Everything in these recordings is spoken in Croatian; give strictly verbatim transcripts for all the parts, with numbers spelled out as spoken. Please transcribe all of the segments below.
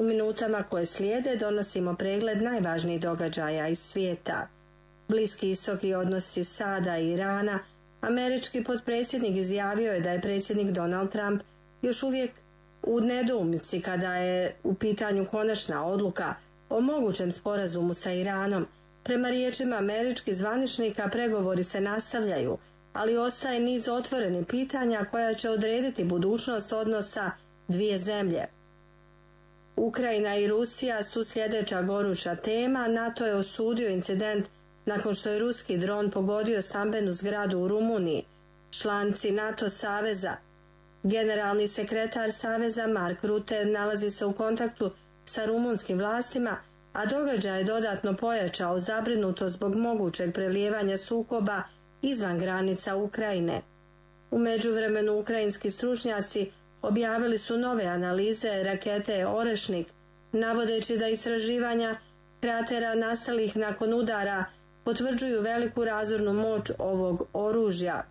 U minutama koje slijede donosimo pregled najvažnijih događaja iz svijeta. Bliski istok i odnosi Sada i Irana. Američki potpredsjednik izjavio je da je predsjednik Donald Trump još uvijek u nedoumici kada je u pitanju konačna odluka o mogućem sporazumu sa Iranom. Prema riječima američkih zvaničnika pregovori se nastavljaju, ali ostaje niz otvorenih pitanja koja će odrediti budućnost odnosa dvije zemlje. Ukrajina i Rusija su sljedeća goruća tema. NATO je osudio incident nakon što je ruski dron pogodio stambenu zgradu u Rumuniji. Članci NATO saveza. Generalni sekretar saveza Mark Rutte nalazi se u kontaktu sa rumunskim vlastima, a događaj je dodatno pojačao zabrinutost zbog mogućeg prelijevanja sukoba izvan granica Ukrajine. U međuvremenu ukrajinski stručnjaci objavili su nove analize rakete Orešnik, navodeći da istraživanja kratera nastalih nakon udara potvrđuju veliku razornu moć ovog oružja.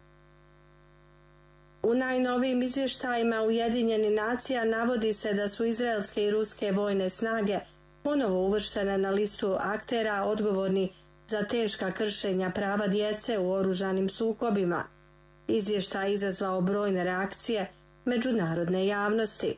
U najnovijim izvještajima Ujedinjenih nacija navodi se da su izraelske i ruske vojne snage ponovo uvrštene na listu aktera odgovorni za teška kršenja prava djece u oružanim sukobima. Izvještaj je izazvao brojne reakcije međunarodne javnosti.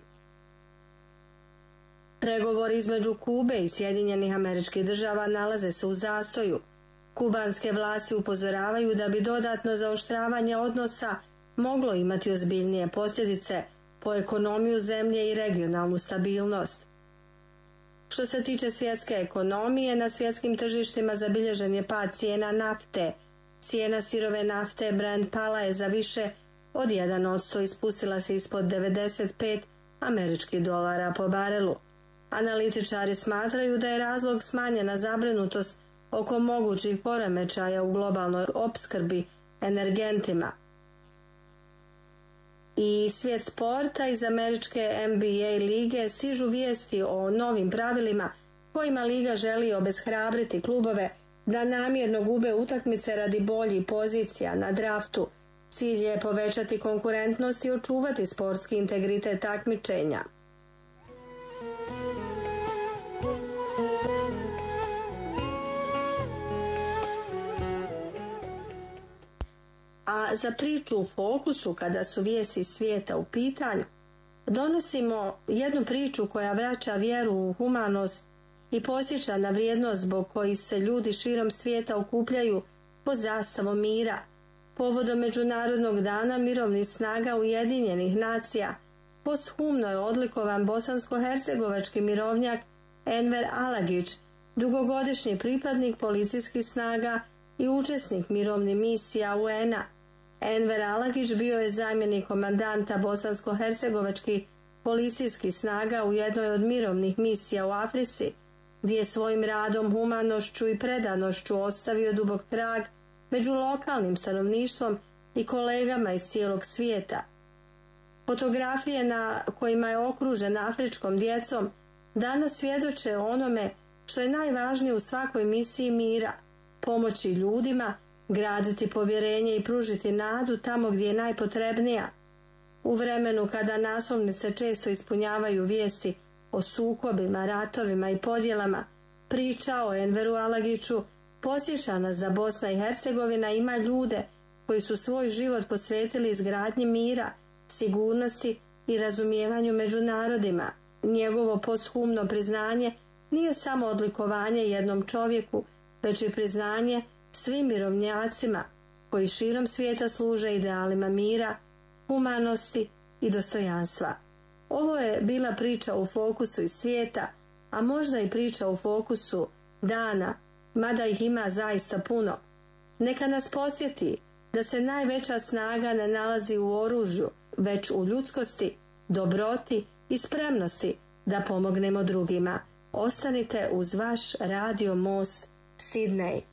Pregovori između Kube i Sjedinjenih Američkih Država nalaze se u zastoju. Kubanske vlasti upozoravaju da bi dodatno zaoštravanje odnosa moglo imati ozbiljnije posljedice po ekonomiju zemlje i regionalnu stabilnost. Što se tiče svjetske ekonomije, na svjetskim tržištima zabilježen je pad cijena nafte. Cijena sirove nafte Brent pala je za više od jedan posto i spustila se ispod devedeset pet američkih dolara po barelu. Analitičari smatraju da je razlog smanjena zabrinutost oko mogućih poremećaja u globalnoj opskrbi energentima. I svijet sporta. Iz američke N B A lige stižu vijesti o novim pravilima kojima liga želi obeshrabriti klubove da namjerno gube utakmice radi boljih pozicija na draftu. Cilj je povećati konkurentnost i očuvati sportski integritet takmičenja. A za priču u fokusu, kada su vijesti svijeta u pitanju, donosimo jednu priču koja vraća vjeru u humanost i podsjeća na vrijednost zbog kojih se ljudi širom svijeta okupljaju pod zastavom mira. Povodom Međunarodnog dana mirovnih snaga Ujedinjenih nacija posthumno je odlikovan bosansko-hercegovački mirovnjak Enver Alagić, dugogodišnji pripadnik policijskih snaga i učesnik mirovnih misija U N-a. Enver Alagić bio je zamjenik komandanta bosansko-hercegovačkih policijskih snaga u jednoj od mirovnih misija u Africi, gdje je svojim radom, humanošću i predanošću ostavio dubok trag među lokalnim stanovništvom i kolegama iz cijelog svijeta. Fotografije na kojima je okružen afričkom djecom danas svjedoče o onome što je najvažnije u svakoj misiji mira: pomoći ljudima, graditi povjerenje i pružiti nadu tamo gdje je najpotrebnija. U vremenu kada naslovnice često ispunjavaju vijesti o sukobima, ratovima i podjelama, priča o Enveru Alagiću podsjeća nas da Bosna i Hercegovina ima ljude koji su svoj život posvetili izgradnji mira, sigurnosti i razumijevanju među narodima. Njegovo posthumno priznanje nije samo odlikovanje jednom čovjeku, već i priznanje svim mirovnjacima koji širom svijeta služe idealima mira, humanosti i dostojanstva. Ovo je bila priča u fokusu iz svijeta, a možda i priča u fokusu dana, mada ih ima zaista puno. Neka nas podsjeti da se najveća snaga ne nalazi u oružju, već u ljudskosti, dobroti i spremnosti da pomognemo drugima. Ostanite uz vaš Radio Most Sidney.